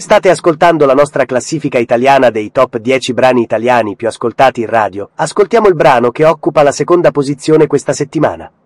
State ascoltando la nostra classifica italiana dei top 10 brani italiani più ascoltati in radio. Ascoltiamo il brano che occupa la seconda posizione questa settimana.